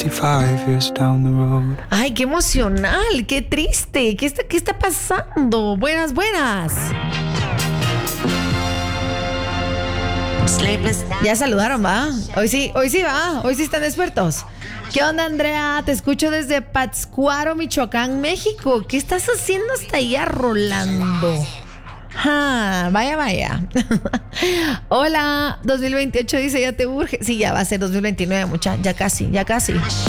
65 years down the road. Ay, qué emocional, qué triste. ¿Qué está pasando? Buenas. Ya saludaron, ¿va? Hoy sí, ¿va? Hoy sí están expertos. ¿Qué onda, Andrea? Te escucho desde Pátzcuaro, Michoacán, México. ¿Qué estás haciendo hasta allá, Rolando? Vaya. Hola, 2028 dice, ya te urge. Sí, ya va a ser 2029, mucha. Ya casi.